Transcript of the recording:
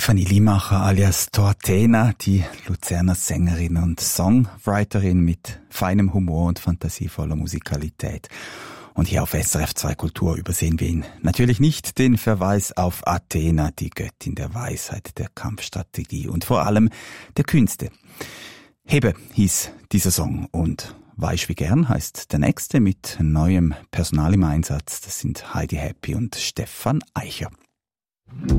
Tiffany Limacher alias Tortena, die Luzerner Sängerin und Songwriterin mit feinem Humor und fantasievoller Musikalität. Und hier auf SRF 2 Kultur übersehen wir ihn natürlich nicht den Verweis auf Athena, die Göttin der Weisheit, der Kampfstrategie und vor allem der Künste. Hebe hieß dieser Song und Weisst wie gern heißt der nächste mit neuem Personal im Einsatz. Das sind Heidi Happy und Stefan Eicher.